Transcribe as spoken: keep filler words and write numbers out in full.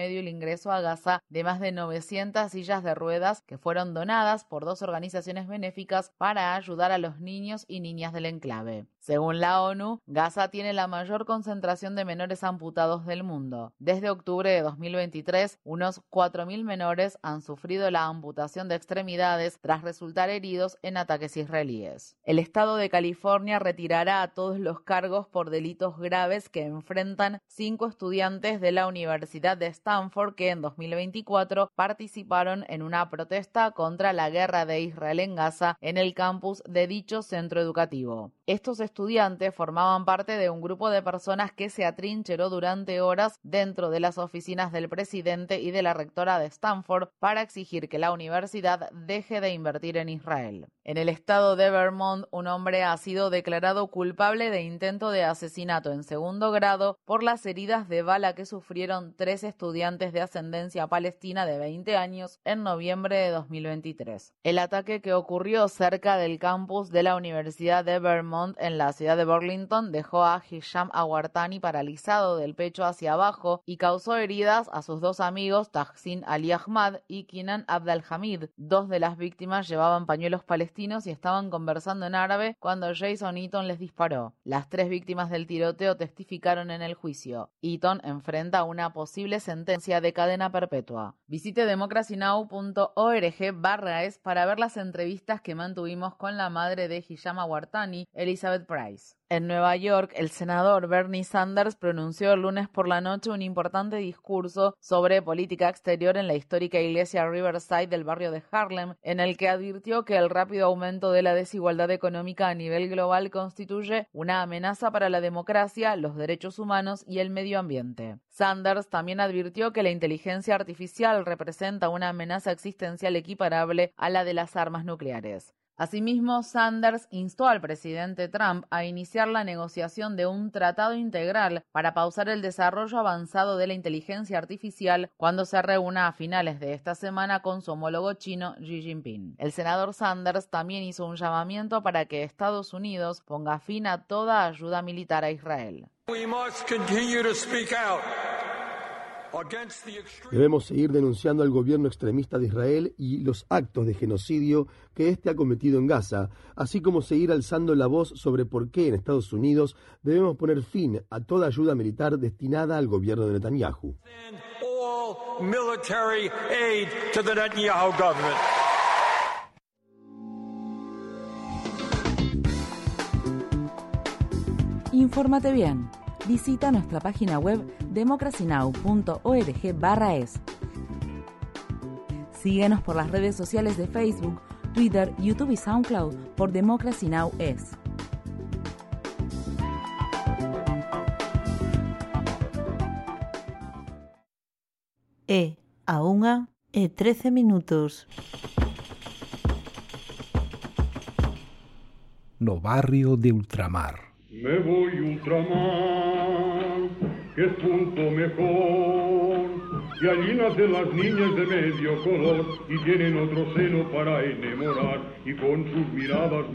medio el ingreso a Gaza de más de novecientas sillas de ruedas que fueron donadas por dos organizaciones benéficas para ayudar a los niños y niñas del enclave. Según la ONU, Gaza tiene la mayor concentración de menores amputados del mundo. Desde octubre de dos mil veintitrés, unos cuatro mil menores han sufrido la amputación de extremidades tras resultar heridos en ataques israelíes. El estado de California retirará a todos los cargos por delitos graves que enfrentan cinco estudiantes de la Universidad de Stanford que en dos mil veinticuatro participaron en una protesta contra la guerra de Israel en Gaza en el campus de dicho centro educativo. Estos estudiantes formaban parte de un grupo de personas que se atrincheró durante horas dentro de las oficinas del presidente y de la rectora de Stanford para exigir que la universidad deje de invertir en Israel. En el estado de Vermont, un hombre ha sido declarado culpable de intento de asesinato en segundo grado por las heridas de bala que sufrieron tres estudiantes de ascendencia palestina de veinte años en noviembre de dos mil veintitrés. El ataque, que ocurrió cerca del campus de la Universidad de Vermont en la ciudad de Burlington, dejó a Hisham Awartani paralizado del pecho hacia abajo y causó heridas a sus dos amigos Tahsin Ali Ahmad y Kinan Abdelhamid. Dos de las víctimas llevaban pañuelos palestinos y estaban conversando en árabe cuando Jason Eaton les disparó. Las tres víctimas del tiroteo testificaron en el juicio. Eaton enfrenta una posible sentencia de cadena perpetua. Visite democracy now punto org barra es para ver las entrevistas que mantuvimos con la madre de Hisham Awartani, Elizabeth Price. En Nueva York, el senador Bernie Sanders pronunció el lunes por la noche un importante discurso sobre política exterior en la histórica iglesia Riverside del barrio de Harlem, en el que advirtió que el rápido aumento de la desigualdad económica a nivel global constituye una amenaza para la democracia, los derechos humanos y el medio ambiente. Sanders también advirtió que la inteligencia artificial representa una amenaza existencial equiparable a la de las armas nucleares. Asimismo, Sanders instó al presidente Trump a iniciar la negociación de un tratado integral para pausar el desarrollo avanzado de la inteligencia artificial cuando se reúna a finales de esta semana con su homólogo chino Xi Jinping. El senador Sanders también hizo un llamamiento para que Estados Unidos ponga fin a toda ayuda militar a Israel. Debemos seguir denunciando al gobierno extremista de Israel y los actos de genocidio que éste ha cometido en Gaza, así como seguir alzando la voz sobre por qué en Estados Unidos debemos poner fin a toda ayuda militar destinada al gobierno de Netanyahu. Infórmate bien. Visita nuestra página web democracy now punto org barra es. Síguenos por las redes sociales de Facebook, Twitter, YouTube y SoundCloud por Democracy Now! Es. E a unha e trece minutos. No barrio de Ultramar. Me voy ultramar, que es punto mejor, y allí nacen las niñas de medio color, y tienen otro seno para enamorar, y con sus miradas